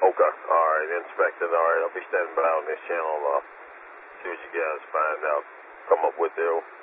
Okay. All right, inspecting. All right, I'll be standing by on this channel. See what you guys find out. Come up with there.